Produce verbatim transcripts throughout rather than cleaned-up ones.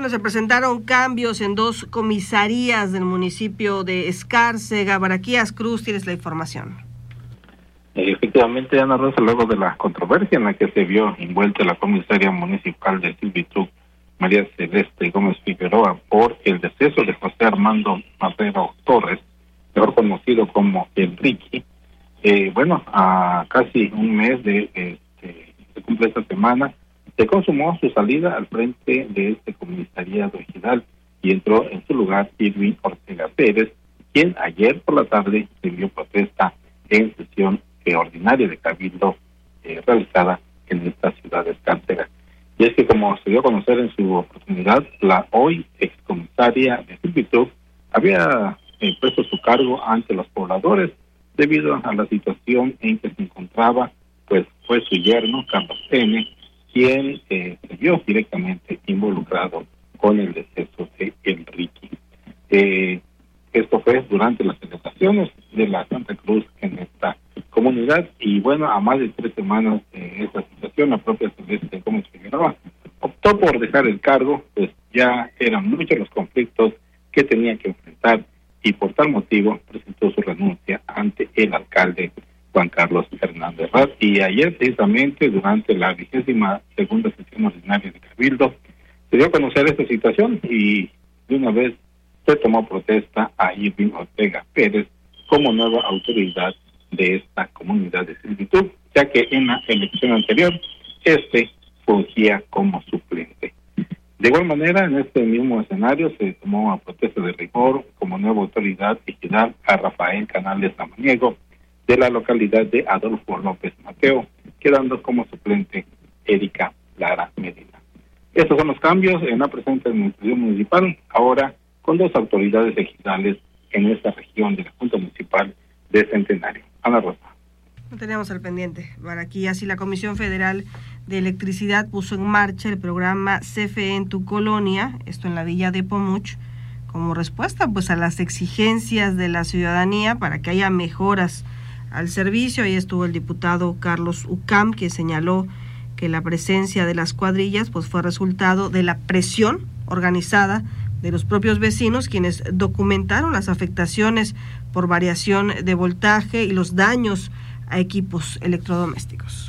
Bueno, se presentaron cambios en dos comisarías del municipio de Escárcega. Baraquías Cruz, tienes la información. Efectivamente, Ana Rosa, luego de la controversia en la que se vio envuelta la comisaria municipal de Silvituc, María Celeste Gómez Figueroa, por el deceso de José Armando Marrero Torres, mejor conocido como el Ricky, eh, bueno, a casi un mes de, este, se cumple esta semana, se consumó su salida al frente de este comisariado ejidal y entró en su lugar Irving Ortega Pérez, quien ayer por la tarde rindió protesta en sesión ordinaria de Cabildo eh, realizada en esta ciudad de Escárcega. Y es que, como se dio a conocer en su oportunidad, la hoy excomisaria de Silvituc había eh, puesto su cargo ante los pobladores debido a la situación en que se encontraba, pues fue su yerno, Carlos N., quien eh, se vio directamente involucrado con el deceso de Enrique. Eh, esto fue durante las celebraciones de la Santa Cruz en esta comunidad, y bueno, a más de tres semanas de esta situación, la propia Celeste Gómez Figueroa optó por dejar el cargo, pues ya eran muchos los conflictos que tenía que enfrentar, y por tal motivo presentó su renuncia ante el alcalde Juan Carlos Hernández Raz. Y ayer, precisamente, durante la vigésima segunda sesión ordinaria de Cabildo, se dio a conocer esta situación, y de una vez se tomó protesta a Irving Ortega Pérez como nueva autoridad de esta comunidad de Silvituc, ya que en la elección anterior este fungía como suplente. De igual manera, en este mismo escenario se tomó a protesta de rigor como nueva autoridad ejidal a Rafael Canales Samaniego, de la localidad de Adolfo López Mateo, quedando como suplente Erika Lara Medina. Estos son los cambios en la presente administración municipal, ahora con dos autoridades ejidales en esta región de la Junta Municipal de Centenario. Ana Rosa. No tenemos al pendiente, Baraquías. Y la Comisión Federal de Electricidad puso en marcha el programa C F E en tu colonia, esto en la villa de Pomuch, como respuesta pues a las exigencias de la ciudadanía para que haya mejoras al servicio. Ahí estuvo el diputado Carlos Ucam, que señaló que la presencia de las cuadrillas pues fue resultado de la presión organizada de los propios vecinos, quienes documentaron las afectaciones por variación de voltaje y los daños a equipos electrodomésticos.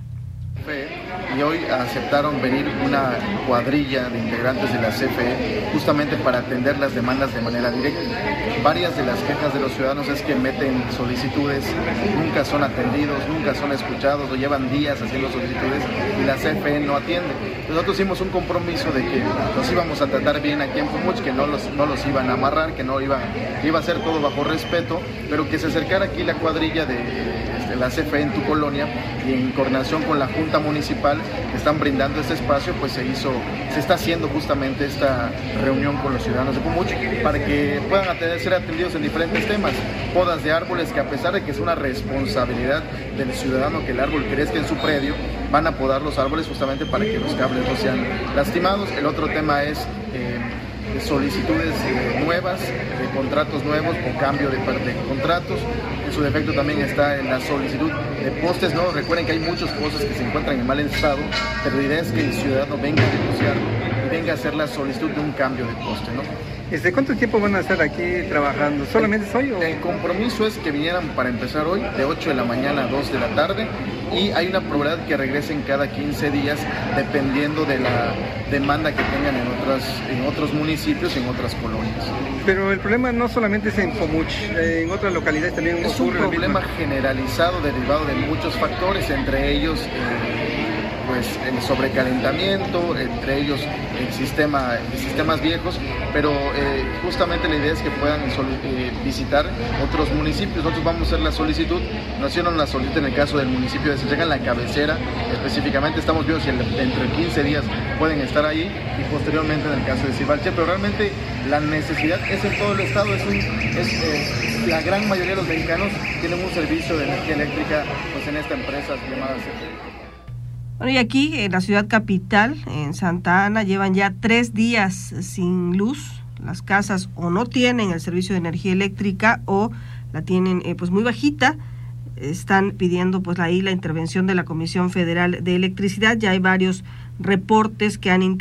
Y hoy aceptaron venir una cuadrilla de integrantes de la C F E justamente para atender las demandas de manera directa. Varias de las quejas de los ciudadanos es que meten solicitudes, nunca son atendidos, nunca son escuchados o llevan días haciendo solicitudes y la C F E no atiende. Nosotros hicimos un compromiso de que los íbamos a tratar bien aquí en Pomuch, que no los, no los iban a amarrar, que no iban, que iba a ser todo bajo respeto, pero que se acercara aquí la cuadrilla de, de la C F E en tu colonia, y en coordinación con la Junta Municipal que están brindando este espacio, pues se hizo, se está haciendo justamente esta reunión con los ciudadanos de Pomuch para que puedan atender, ser atendidos en diferentes temas. Podas de árboles, que a pesar de que es una responsabilidad del ciudadano que el árbol crezca en su predio, van a podar los árboles justamente para que los cables no sean lastimados. El otro tema es eh, solicitudes eh, nuevas, de contratos nuevos o cambio de, de contratos. En su defecto también está en la solicitud de postes nuevos. Recuerden que hay muchos postes que se encuentran en mal estado, pero la idea es que el ciudadano venga a denunciar y venga a hacer la solicitud de un cambio de poste, ¿no? ¿Desde cuánto tiempo van a estar aquí trabajando? ¿Solamente es hoy? O? El compromiso es que vinieran para empezar hoy, de ocho de la mañana a dos de la tarde, y hay una probabilidad que regresen cada quince días, dependiendo de la demanda que tengan en, otras, en otros municipios, en otras colonias. Pero el problema no solamente es en Pomuch, en otras localidades también es ocurre. Es un problema generalizado derivado de muchos factores, entre ellos eh, pues el sobrecalentamiento, entre ellos el sistema, el sistemas viejos, pero eh, justamente la idea es que puedan eh, visitar otros municipios. Nosotros vamos a hacer la solicitud, nos hicieron la solicitud en el caso del municipio de Centenario, en la cabecera específicamente, estamos viendo si entre quince días pueden estar ahí, y posteriormente en el caso de Cibalche, pero realmente la necesidad es en todo el estado, es, un, es eh, la gran mayoría de los mexicanos tienen un servicio de energía eléctrica pues en esta empresa llamada C F E. Bueno, y aquí en la ciudad capital, en Santa Ana, llevan ya tres días sin luz. Las casas o no tienen el servicio de energía eléctrica o la tienen eh, pues muy bajita. Están pidiendo pues ahí la intervención de la Comisión Federal de Electricidad. Ya hay varios reportes que han